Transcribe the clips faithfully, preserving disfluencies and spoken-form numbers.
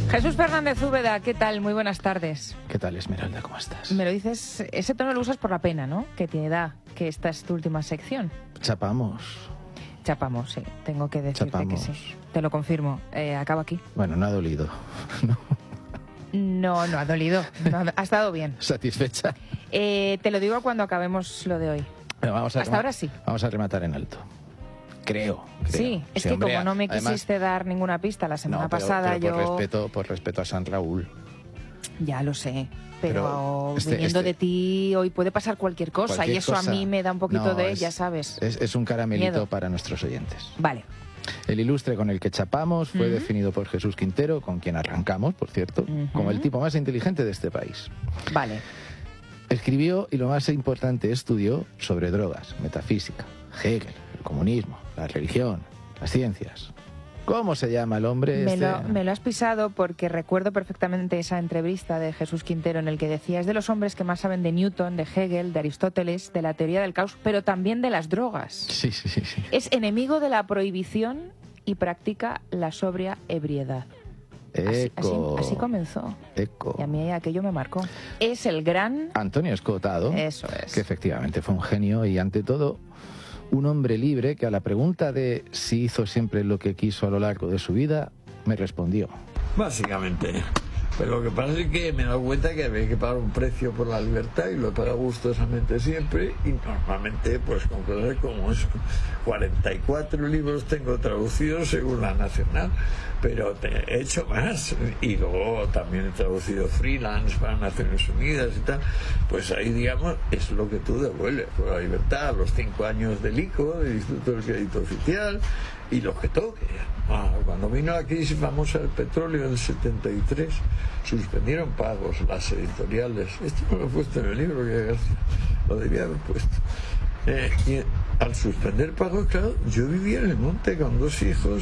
Jesús Fernández Úbeda, ¿qué tal? Muy buenas tardes. ¿Qué tal, Esmeralda? ¿Cómo estás? Me lo dices, ese tono lo usas por la pena, ¿no? Que te da que esta es tu última sección. Chapamos. Chapamos, sí. Tengo que decirte Chapamos. que sí. Te lo confirmo. Eh, acabo aquí. Bueno, no ha dolido. No. No, no ha dolido. No, ha estado bien. ¿Satisfecha? Eh, te lo digo cuando acabemos lo de hoy. Bueno, vamos a Hasta ahora sí. Vamos a rematar en alto. Creo. creo. Sí, es Sí, que hombre, como no me además, quisiste dar ninguna pista la semana no, pero, pasada, pero por yo... respeto, por respeto a San Raúl. Ya lo sé, pero, Pero este- viniendo este- de ti hoy puede pasar cualquier cosa Cualquier y eso cosa. a mí me da un poquito No, de, es- ya sabes. Es, es un caramelito Miedo. para nuestros oyentes. Vale. El ilustre con el que chapamos fue Ujú. definido por Jesús Quintero, con quien arrancamos, por cierto, Ujú. como el tipo más inteligente de este país. Vale. Escribió y lo más importante estudió sobre drogas, metafísica, Hegel, el comunismo, la religión, las ciencias. ¿Cómo se llama el hombre Me este? lo, me lo has pisado porque recuerdo perfectamente esa entrevista de Jesús Quintero en el que decía es de los hombres que más saben de Newton, de Hegel, de Aristóteles, de la teoría del caos, pero también de las drogas. Sí, sí, sí. sí. Es enemigo de la prohibición y practica la sobria ebriedad. Así, así, Eco. así comenzó. Eco. Y a mí aquello me marcó. Es el gran... Antonio Escotado, Eso es. que efectivamente fue un genio y ante todo un hombre libre que a la pregunta de si hizo siempre lo que quiso a lo largo de su vida, me respondió. Básicamente. Pero lo que pasa es que me he dado cuenta que había que pagar un precio por la libertad y lo he pagado gustosamente siempre y normalmente pues con cosas como eso. cuarenta y cuatro libros tengo traducidos según la Nacional, pero te- he hecho más y luego también he traducido freelance para Naciones Unidas y tal. Pues ahí digamos es lo que tú devuelves por la libertad, los cinco años del I C O, del Instituto del Crédito Oficial y lo que toque. Ah, cuando vino la crisis famosa del petróleo en el setenta y tres, suspendieron pagos las editoriales. Esto no lo he puesto en el libro, que García lo debía haber puesto. Eh, y al suspender pagos, claro, yo vivía en el monte con dos hijos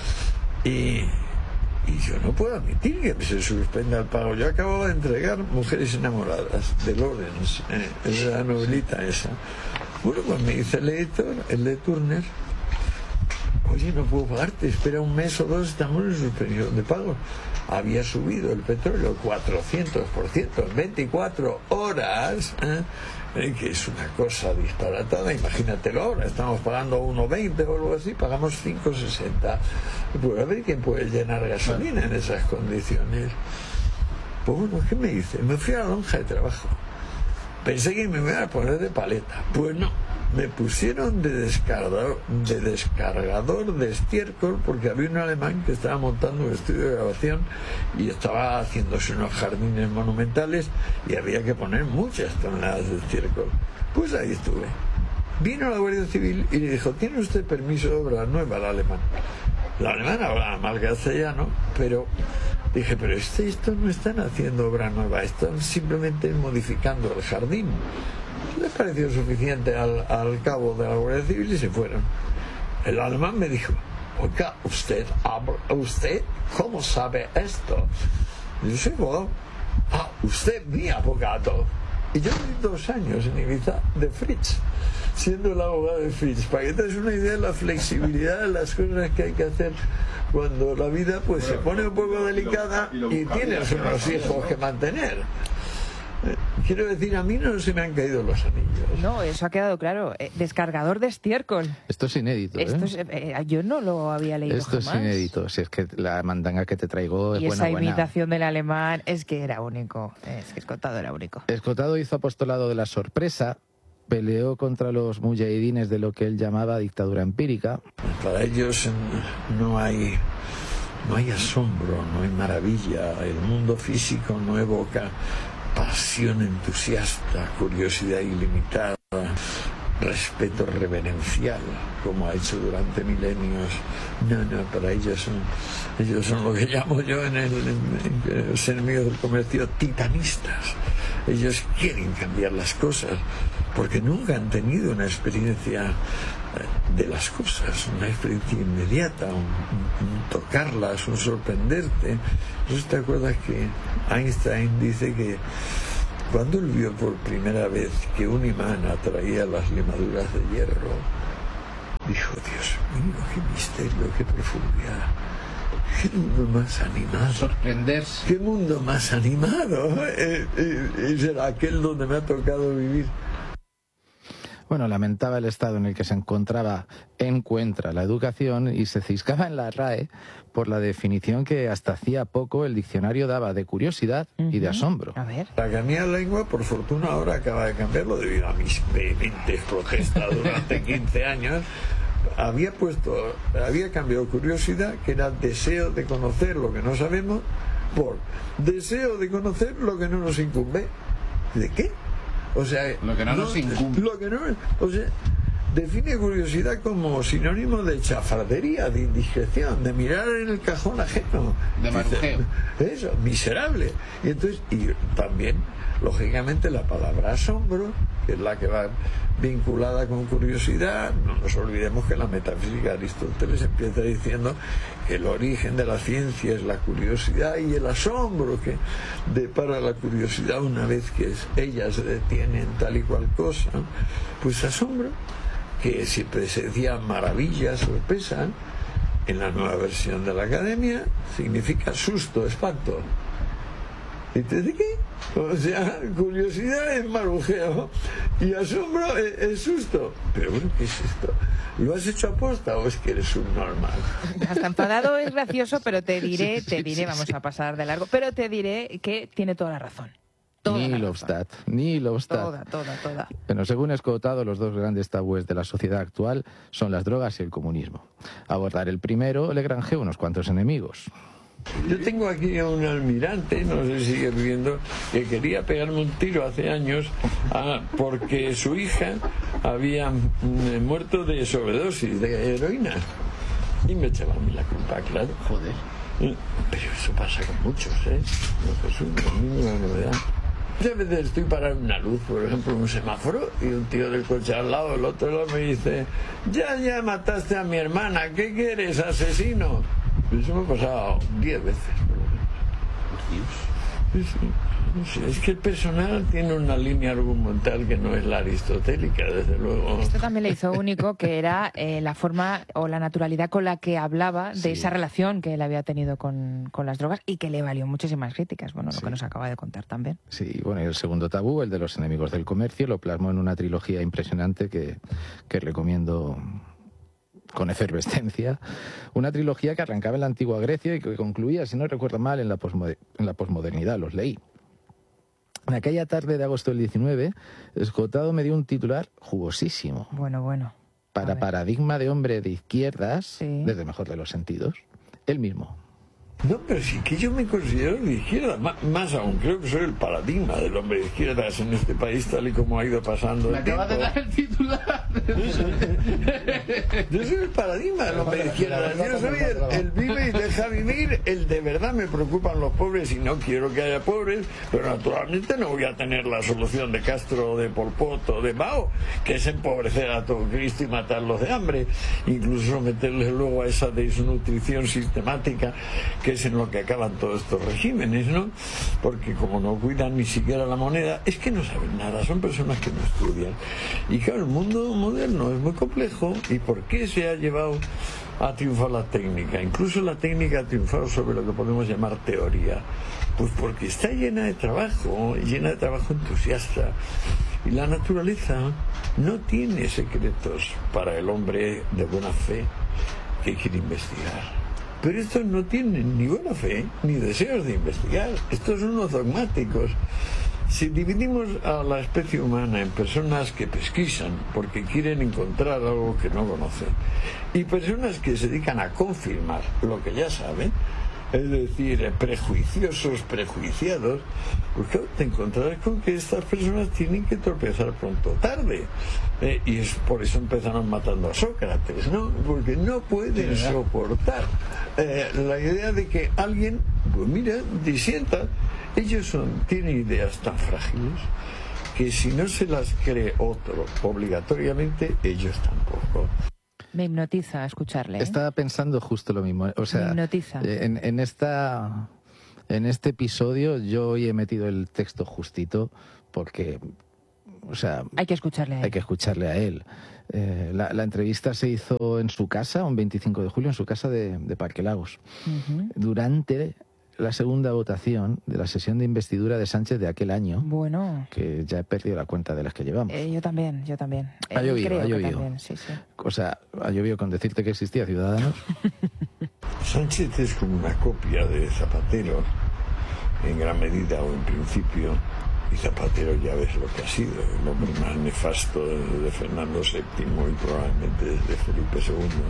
y, y yo no puedo admitir que se suspenda el pago. Yo acabo de entregar Mujeres Enamoradas de Lawrence, eh, es la novelita esa. Bueno, pues me dice el editor, el de Turner, oye, no puedo pagarte, espera un mes o dos, estamos en suspensión de pago. Había subido el petróleo cuatrocientos por ciento en veinticuatro horas, ¿eh? Eh, que es una cosa disparatada. Imagínatelo ahora, estamos pagando uno veinte o algo así, pagamos cinco sesenta. Pues a ver quién puede llenar gasolina en esas condiciones. Pues bueno, ¿qué me dice? Me fui a la lonja de trabajo. Pensé que me iban a poner de paleta. Pues no, me pusieron de descargador, de descargador de estiércol porque había un alemán que estaba montando un estudio de grabación y estaba haciéndose unos jardines monumentales y había que poner muchas toneladas de estiércol. Pues ahí estuve. Vino la Guardia Civil y le dijo, ¿tiene usted permiso de obra nueva al alemán? La alemana hablaba mal castellano, pero dije, pero este, esto no están haciendo obra nueva, están simplemente modificando el jardín. Le pareció suficiente al, al cabo de la Guardia Civil y se fueron. El alemán me dijo, oiga, ¿usted, usted cómo sabe esto? Y yo soy abogado. Ah, usted mi abogado. Y yo viví dos años en Ibiza de Fritz, siendo el abogado de Fritz, para que te des una idea de la flexibilidad de las cosas que hay que hacer cuando la vida pues se pone un poco delicada y tienes unos hijos que mantener. Eh, Quiero decir, a mí no se me han caído los anillos. No, eso ha quedado claro. Eh, descargador de estiércol. Esto es inédito, ¿eh? Esto es, eh, yo no lo había leído Esto jamás. es inédito. Si es que la mandanga que te traigo es Y buena, esa buena. imitación del alemán es que era único. Es que Escotado era único. Escotado hizo apostolado de la sorpresa, peleó contra los mujahidines de lo que él llamaba dictadura empírica. Para ellos mm, no hay, no hay asombro, no hay maravilla. El mundo físico no evoca pasión entusiasta, curiosidad ilimitada, respeto reverencial, como ha hecho durante milenios. No, no, para ellos son, ellos son lo que llamo yo en el, en, en el ser mío del comercio, titanistas. Ellos quieren cambiar las cosas porque nunca han tenido una experiencia de las cosas, una experiencia inmediata, un, un, un tocarlas, un sorprenderte. ¿No te acuerdas que Einstein dice que cuando él vio por primera vez que un imán atraía las limaduras de hierro, dijo, Dios mío, qué misterio, qué profundidad? Qué mundo más animado. Sorprenderse. Qué mundo más animado. Eh, eh, será aquel donde me ha tocado vivir. Bueno, lamentaba el estado en el que se encontraba, encuentra la educación y se ciscaba en la R A E por la definición que hasta hacía poco el diccionario daba de curiosidad uh-huh. y de asombro. A ver. La Academia de la Lengua, por fortuna, ahora acaba de cambiarlo debido a mis vehementes protestas durante quince años. Había puesto, había cambiado curiosidad, que era deseo de conocer lo que no sabemos, por deseo de conocer lo que no nos incumbe. ¿De qué? O sea, lo que no, no nos incumbe. Lo que no, o sea, define curiosidad como sinónimo de chafardería, de indiscreción, de mirar en el cajón ajeno. De marujeo. Eso, miserable. Y entonces, y también, lógicamente, la palabra asombro, que es la que va vinculada con curiosidad. No nos olvidemos que la metafísica de Aristóteles empieza diciendo que el origen de la ciencia es la curiosidad y el asombro que depara la curiosidad una vez que es, ella se detiene en tal y cual cosa. Pues asombro, que siempre se decía maravilla, sorpresa, en la nueva versión de la Academia significa susto, espanto. ¿Entonces qué? O sea, curiosidad es marujeo y asombro es, es susto. Pero bueno, ¿qué es esto? ¿Lo has hecho aposta o es que eres un normal? Hasta enfadado es gracioso, pero te diré, te diré, vamos a pasar de largo, pero te diré que tiene toda la razón. Ni Lobstadt, ni Lobstadt. Toda, toda, toda. Bueno, según he escotado, los dos grandes tabúes de la sociedad actual son las drogas y el comunismo. Abordar el primero le granjeó unos cuantos enemigos. Yo tengo aquí a un almirante, no sé si sigue viviendo, que quería pegarme un tiro hace años a, porque su hija había mm, muerto de sobredosis de heroína. Y me echaba a mí la culpa, claro. Joder. Pero eso pasa con muchos, ¿eh? No es una mínima novedad. Muchas veces estoy parado en una luz, por ejemplo, en un semáforo, y un tío del coche al lado, el otro lado me dice: ya, ya mataste a mi hermana, ¿qué quieres, asesino? Eso me ha pasado diez veces, por lo menos. Sí, sí. No sé, es que el personal tiene una línea argumental que no es la aristotélica, desde luego. Esto también le hizo único, que era eh, la forma o la naturalidad con la que hablaba de sí. esa relación que él había tenido con, con las drogas y que le valió muchísimas críticas, bueno, lo sí. que nos acaba de contar también. Sí, bueno, y el segundo tabú, el de los enemigos del comercio, lo plasmó en una trilogía impresionante que, que recomiendo con efervescencia, una trilogía que arrancaba en la antigua Grecia y que concluía, si no recuerdo mal, en la, posmoder- en la posmodernidad, los leí. En aquella tarde de agosto del diecinueve, Escotado me dio un titular jugosísimo. Bueno, bueno. Para paradigma de hombre de izquierdas, sí. desde el mejor de los sentidos, él mismo. No, pero sí que yo me considero de izquierda, más, más aún, creo que soy el paradigma del hombre de izquierdas en este país, tal y como ha ido pasando Me el acabas tiempo. de dar el titular. Yo soy el paradigma del hombre de izquierdas. Yo soy el, el vive y deja vivir, el de verdad me preocupan los pobres y no quiero que haya pobres, pero naturalmente no voy a tener la solución de Castro, de Pol Pot o de Mao, que es empobrecer a todo Cristo y matarlos de hambre, incluso someterles luego a esa desnutrición sistemática que es en lo que acaban todos estos regímenes, ¿no? Porque como no cuidan ni siquiera la moneda, es que no saben nada, son personas que no estudian. Y claro, el mundo moderno es muy complejo. ¿Y por qué se ha llevado a triunfar la técnica? Incluso la técnica ha triunfado sobre lo que podemos llamar teoría. Pues porque está llena de trabajo, llena de trabajo entusiasta. Y la naturaleza no tiene secretos para el hombre de buena fe que quiere investigar. Pero estos no tienen ni buena fe ni deseos de investigar. Estos son unos dogmáticos. Si dividimos a la especie humana en personas que pesquisan porque quieren encontrar algo que no conocen y personas que se dedican a confirmar lo que ya saben, es decir, prejuiciosos, prejuiciados, pues claro, te encontrarás con que estas personas tienen que tropezar pronto o tarde. Eh, y es por eso empezaron matando a Sócrates, ¿no? Porque no pueden soportar eh, la idea de que alguien, pues mira, disienta. Ellos son, tienen ideas tan frágiles que si no se las cree otro obligatoriamente, ellos tampoco. Me hipnotiza escucharle, ¿eh? Estaba pensando justo lo mismo. O sea, Me hipnotiza. En, en, esta, en este episodio yo hoy he metido el texto justito porque o sea, hay que escucharle a él. Hay que escucharle a él. Eh, la, la entrevista se hizo en su casa, un veinticinco de julio, en su casa de, de Parque Lagos. Uh-huh. Durante la segunda votación de la sesión de investidura de Sánchez de aquel año. Bueno. Que ya he perdido la cuenta de las que llevamos. Eh, yo también, yo también. Ha llovido, Creo ha llovido. Que también, sí, sí. O sea, ha llovido con decirte que existía Ciudadanos. Sánchez es como una copia de Zapatero, en gran medida o en principio. Y Zapatero ya ves lo que ha sido, el hombre más nefasto de Fernando séptimo y probablemente de Felipe segundo.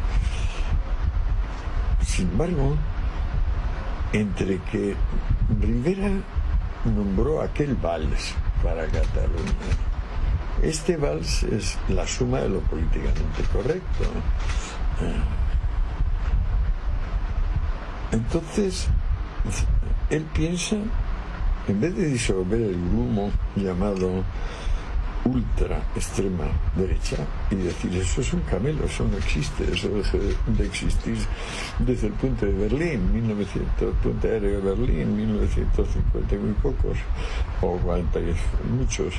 Sin embargo, entre que Rivera nombró aquel vals para Cataluña, este vals es la suma de lo políticamente correcto. Entonces, él piensa, en vez de disolver el grumo llamado ultra extrema derecha y decir eso es un camelo, eso no existe, eso dejó de existir desde el puente de Berlín, mil novecientos, puente aéreo de Berlín, mil novecientos cincuenta y muy pocos, o cuarenta y muchos.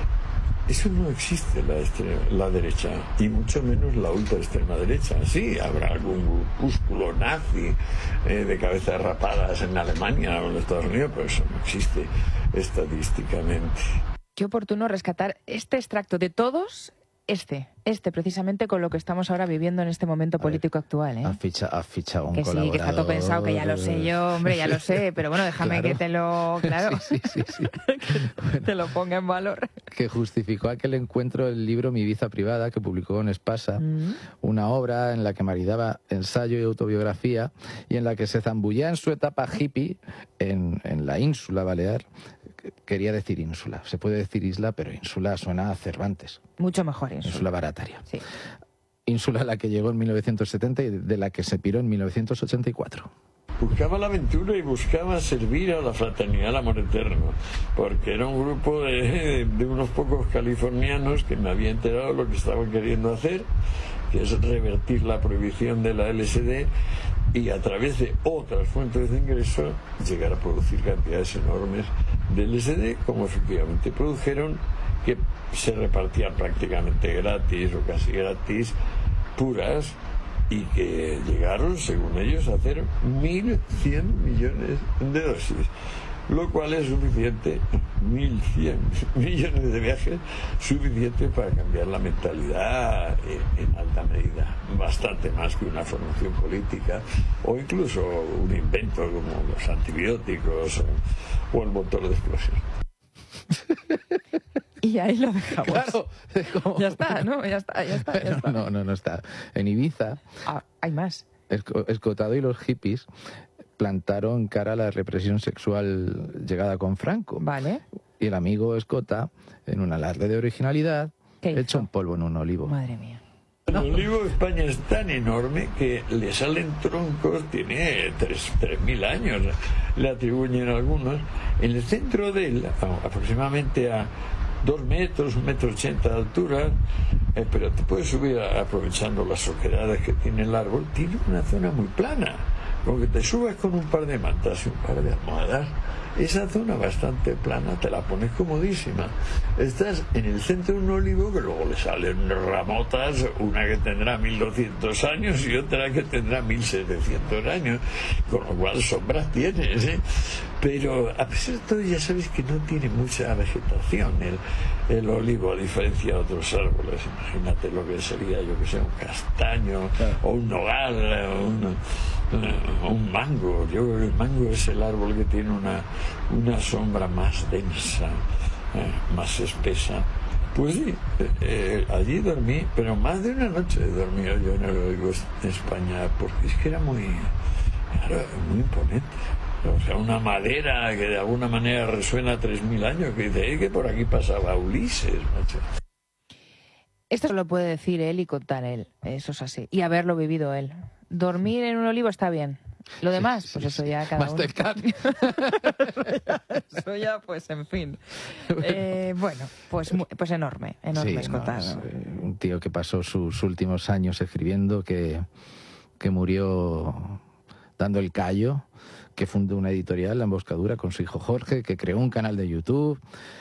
Eso no existe, la, extrema, la derecha, y mucho menos la ultra extrema derecha. Sí, habrá algún grupúsculo nazi eh, de cabezas rapadas en Alemania o en Estados Unidos, pero eso no existe estadísticamente. Qué oportuno rescatar este extracto de todos, este, este precisamente con lo que estamos ahora viviendo en este momento político ver, actual. ¿eh? Has fichado, has fichado un que colaborador. Sí, que está todo pensado, que ya lo sé yo, hombre, ya lo sé, pero bueno, déjame claro. que te lo... Claro, sí, sí, sí, sí. que bueno, te lo ponga en valor. Que justificó aquel encuentro el libro Mi Ibiza Privada, que publicó en Espasa, mm. una obra en la que maridaba ensayo y autobiografía y en la que se zambullía en su etapa hippie en, en la ínsula balear. Quería decir ínsula, se puede decir isla, pero ínsula suena a Cervantes. Mucho mejor ínsula. Ínsula barataria. Sí. Ínsula a la que llegó en mil novecientos setenta y de la que se piró en mil novecientos ochenta y cuatro. Buscaba la aventura y buscaba servir a la fraternidad del amor eterno, porque era un grupo de, de unos pocos californianos que me había enterado de lo que estaban queriendo hacer, que es revertir la prohibición de la L S D y a través de otras fuentes de ingreso llegar a producir cantidades enormes de L S D, como efectivamente produjeron, que se repartían prácticamente gratis o casi gratis, puras, y que llegaron, según ellos, a hacer mil cien millones de dosis, lo cual es suficiente, mil cien millones de viajes, suficiente para cambiar la mentalidad en, en alta medida, bastante más que una formación política o incluso un invento como los antibióticos o, o el motor de explosión. Y ahí lo dejamos. Claro, como... ya está, ¿no? Ya está, ya está, ya está. No, no, no está. En Ibiza... Ah, hay más. Escotado y los hippies plantaron cara a la represión sexual llegada con Franco. Vale. Y el amigo Escota, en un alarde de originalidad, echa un polvo en un olivo. Madre mía. El olivo de España es tan enorme que le salen troncos, tiene tres mil años, le atribuyen algunos. En el centro de él, aproximadamente a dos metros, un metro ochenta de altura, eh, pero te puedes subir a, aprovechando las oquedades que tiene el árbol, tiene una zona muy plana. Con que te subas con un par de mantas y un par de almohadas, esa zona bastante plana te la pones comodísima. Estás en el centro de un olivo que luego le salen ramotas, una que tendrá mil doscientos años y otra que tendrá mil setecientos años, con lo cual sombras tienes, ¿eh? Pero a pesar de todo ya sabes que no tiene mucha vegetación el, el olivo, a diferencia de otros árboles. Imagínate lo que sería, yo que sé, un castaño, claro, o un nogal, o un, un mango. Yo creo que el mango es el árbol que tiene una, una sombra más densa, eh, más espesa. Pues sí, eh, allí dormí, pero más de una noche dormí yo en el olivo de España, porque es que era muy, era muy imponente. O sea, una madera que de alguna manera resuena tres mil años, que dice, eh, que por aquí pasaba Ulises, macho. Esto lo puede decir él y contar él, eso es así. Y haberlo vivido él. Dormir en un olivo está bien. Lo demás, sí, sí, pues eso ya cada uno. Mastercard. Eso ya, pues en fin. Eh, bueno, pues pues enorme, enorme sí, escotado. No, es, eh, un tío que pasó sus últimos años escribiendo, que, que murió dando el callo, que fundó una editorial, La Emboscadura, con su hijo Jorge, que creó un canal de YouTube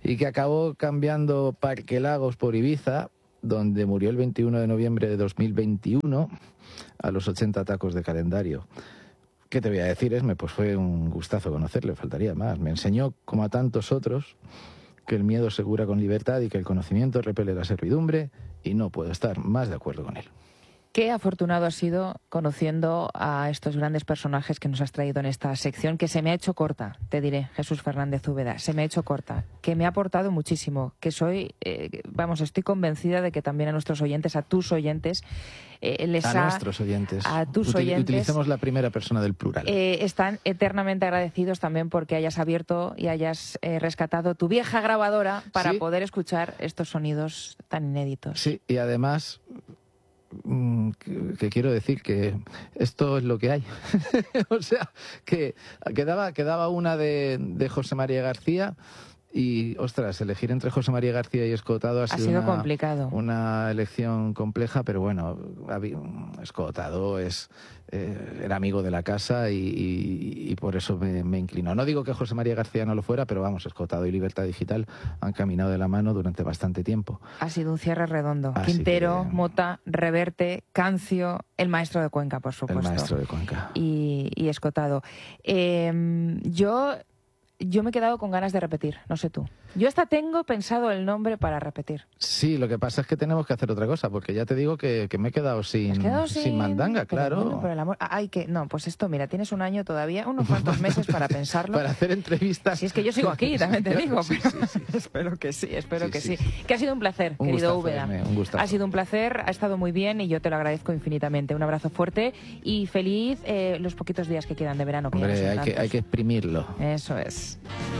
y que acabó cambiando Parque Lagos por Ibiza, donde murió el veintiuno de noviembre de dos mil veintiuno a los ochenta tacos de calendario. ¿Qué te voy a decir, Esme? Pues fue un gustazo conocerle, faltaría más. Me enseñó, como a tantos otros, que el miedo se cura con libertad y que el conocimiento repele la servidumbre, y no puedo estar más de acuerdo con él. Qué afortunado has sido conociendo a estos grandes personajes que nos has traído en esta sección, que se me ha hecho corta, te diré, Jesús Fernández Úbeda, se me ha hecho corta, que me ha aportado muchísimo, que soy, eh, vamos, estoy convencida de que también a nuestros oyentes, a tus oyentes, eh, les a ha... A nuestros oyentes. A tus Util, oyentes. Utilicemos la primera persona del plural. Eh, están eternamente agradecidos también porque hayas abierto y hayas eh, rescatado tu vieja grabadora para ¿Sí? poder escuchar estos sonidos tan inéditos. Sí, y además... Que, que quiero decir que esto es lo que hay. O sea, que quedaba, quedaba una de, de José María García y, ostras, elegir entre José María García y Escotado ha, ha sido, sido una, complicado. Una elección compleja, pero bueno, Escotado es, eh, era amigo de la casa y, y, y por eso me, me inclino. No digo que José María García no lo fuera, pero vamos, Escotado y Libertad Digital han caminado de la mano durante bastante tiempo. Ha sido un cierre redondo. Así Quintero, que... Mota, Reverte, Cancio, el maestro de Cuenca, por supuesto. El maestro de Cuenca. Y, y Escotado. Eh, yo... Yo me he quedado con ganas de repetir, no sé tú. Yo hasta tengo pensado el nombre para repetir. Sí, lo que pasa es que tenemos que hacer otra cosa, porque ya te digo que, que me he quedado sin, quedado sin, sin mandanga, pero claro. Bueno, por el amor... Ay, que no, pues esto, mira, tienes un año todavía, unos cuantos meses para pensarlo. Para hacer entrevistas. Si es que yo sigo aquí, también te digo. Sí, pero... sí, sí. Espero que sí, espero sí, que sí. sí. Que ha sido un placer, un querido gustazo, Úbeda. Un gustazo. Ha sido un placer, ha estado muy bien y yo te lo agradezco infinitamente. Un abrazo fuerte y feliz eh, los poquitos días que quedan de verano. Que Hombre, ya no hay son que, hay que exprimirlo. Eso es.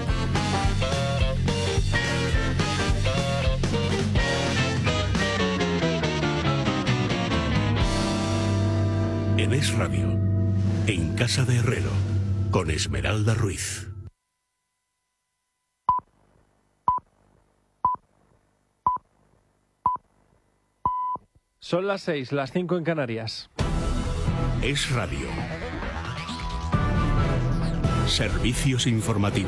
En Es Radio, en Casa de Herrero, con Esmeralda Ruiz. Son las seis, las cinco en Canarias. Es Radio. Servicios informativos.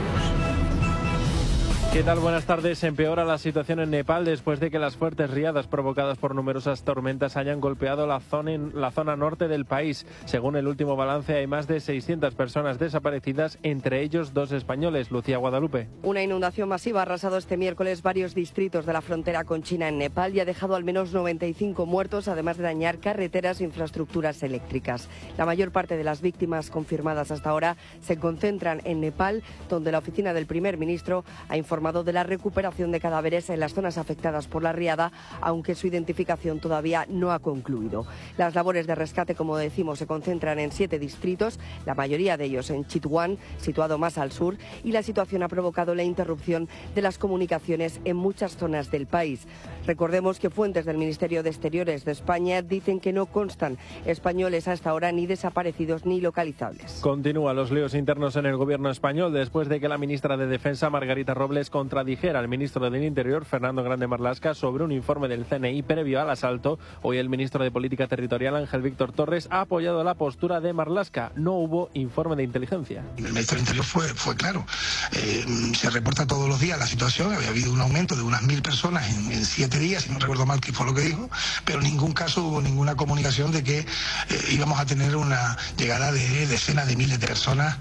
¿Qué tal? Buenas tardes. Empeora la situación en Nepal después de que las fuertes riadas provocadas por numerosas tormentas hayan golpeado la zona, en, la zona norte del país. Según el último balance, hay más de seiscientas personas desaparecidas, entre ellos dos españoles. Lucía Guadalupe. Una inundación masiva ha arrasado este miércoles varios distritos de la frontera con China en Nepal y ha dejado al menos noventa y cinco muertos, además de dañar carreteras e infraestructuras eléctricas. La mayor parte de las víctimas confirmadas hasta ahora se concentran en Nepal, donde la oficina del primer ministro ha informado de la recuperación de cadáveres en las zonas afectadas por la riada, aunque su identificación todavía no ha concluido. Las labores de rescate, como decimos, se concentran en siete distritos, la mayoría de ellos en Chitwan, situado más al sur, y la situación ha provocado la interrupción de las comunicaciones en muchas zonas del país. Recordemos que fuentes del Ministerio de Exteriores de España dicen que no constan españoles hasta ahora ni desaparecidos ni localizables. Continúan los líos internos en el gobierno español después de que la ministra de Defensa, Margarita Robles, contradijera al ministro del Interior, Fernando Grande Marlaska, sobre un informe del C N I previo al asalto. Hoy el ministro de Política Territorial, Ángel Víctor Torres, ha apoyado la postura de Marlaska. No hubo informe de inteligencia. El ministro del Interior fue, fue claro. Eh, se reporta todos los días la situación. Había habido un aumento de unas mil personas en, en siete días, si no recuerdo mal qué fue lo que dijo, pero en ningún caso hubo ninguna comunicación de que eh, íbamos a tener una llegada de decenas de miles de personas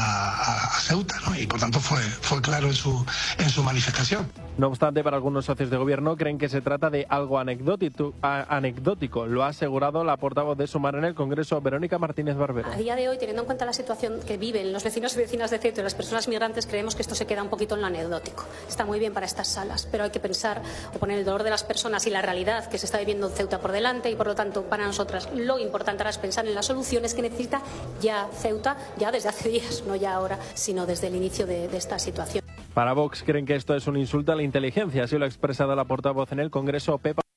a, a, a Ceuta, ¿no? Y por tanto fue, fue claro en su en su manifestación. No obstante, para algunos socios de gobierno creen que se trata de algo anecdótico. A, anecdótico. Lo ha asegurado la portavoz de Sumar en el Congreso, Verónica Martínez Barbero. A día de hoy, teniendo en cuenta la situación que viven los vecinos y vecinas de Ceuta y las personas migrantes, creemos que esto se queda un poquito en lo anecdótico. Está muy bien para estas salas, pero hay que pensar o poner el dolor de las personas y la realidad que se está viviendo en Ceuta por delante, y por lo tanto, para nosotras lo importante ahora es pensar en las soluciones que necesita ya Ceuta, ya desde hace días, no ya ahora, sino desde el inicio de, de esta situación. Para Vox creen que esto es un insulto a la inteligencia, así lo ha expresado la portavoz en el Congreso, Pepa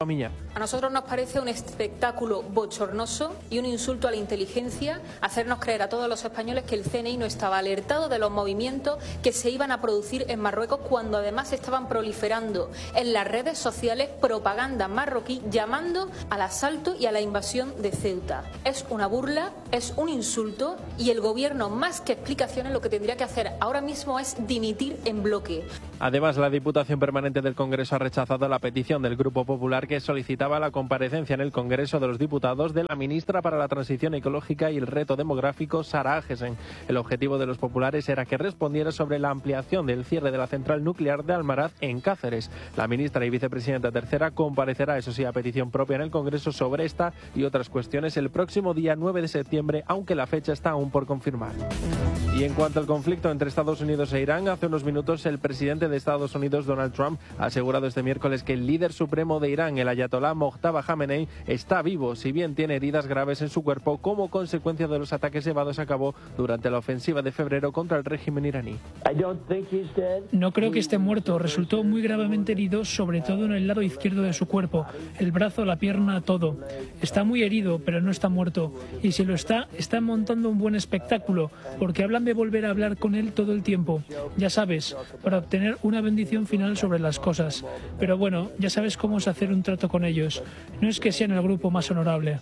Miña. A nosotros nos parece un espectáculo bochornoso y un insulto a la inteligencia hacernos creer a todos los españoles que el C N I no estaba alertado de los movimientos que se iban a producir en Marruecos, cuando además estaban proliferando en las redes sociales propaganda marroquí llamando al asalto y a la invasión de Ceuta. Es una burla, es un insulto, y el gobierno, más que explicaciones, lo que tendría que hacer ahora mismo es dimitir en bloque. Además, la Diputación Permanente del Congreso ha rechazado la petición del Grupo Popular que solicitaba la comparecencia en el Congreso de los Diputados de la ministra para la Transición Ecológica y el Reto Demográfico, Sara Agesen. El objetivo de los populares era que respondiera sobre la ampliación del cierre de la central nuclear de Almaraz en Cáceres. La ministra y vicepresidenta tercera comparecerá, eso sí, a petición propia en el Congreso sobre esta y otras cuestiones el próximo día nueve de septiembre, aunque la fecha está aún por confirmar. Y en cuanto al conflicto entre Estados Unidos e Irán, hace unos minutos el presidente de Estados Unidos, Donald Trump, ha asegurado este miércoles que el líder supremo de Irán, el ayatolá Mojtaba Khamenei, está vivo, si bien tiene heridas graves en su cuerpo como consecuencia de los ataques llevados a cabo durante la ofensiva de febrero contra el régimen iraní. No creo que esté muerto. Resultó muy gravemente herido, sobre todo en el lado izquierdo de su cuerpo, el brazo, la pierna, todo. Está muy herido, pero no está muerto. Y si lo está, están montando un buen espectáculo, porque hablan de volver a hablar con él todo el tiempo. Ya sabes, para obtener una bendición final sobre las cosas. Pero bueno, ya sabes cómo es hacer un trato con ellos. No es que sean el grupo más honorable.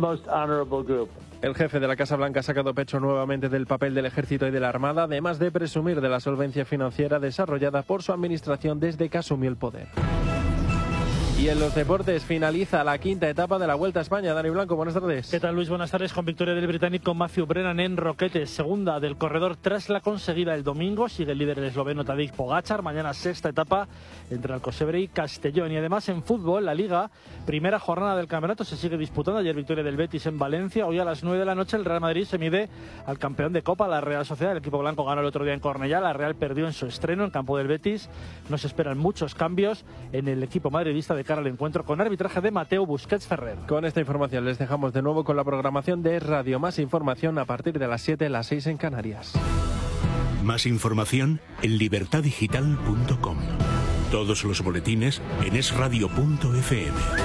El jefe de la Casa Blanca ha sacado pecho nuevamente del papel del Ejército y de la Armada, además de presumir de la solvencia financiera desarrollada por su administración desde que asumió el poder. Y en los deportes finaliza la quinta etapa de la Vuelta a España. Dani Blanco, buenas tardes. ¿Qué tal, Luis? Buenas tardes. Con victoria del británico Matthew Brennan en Roquetes, segunda del corredor tras la conseguida el domingo. Sigue el líder el esloveno Tadej Pogačar. Mañana sexta etapa entre Alcocebre y Castellón. Y además en fútbol, la Liga, primera jornada del campeonato se sigue disputando. Ayer victoria del Betis en Valencia. Hoy a las nueve de la noche el Real Madrid se mide al campeón de Copa, la Real Sociedad. El equipo blanco ganó el otro día en Cornellá. La Real perdió en su estreno en campo del Betis. No se esperan muchos cambios en el equipo madridista de cara al encuentro con arbitraje de Mateo Busquets Ferrer. Con esta información les dejamos de nuevo con la programación de Radio. Más información a partir de las siete, las seis en Canarias. Más información en libertad digital punto com. Todos los boletines en es radio punto efe eme.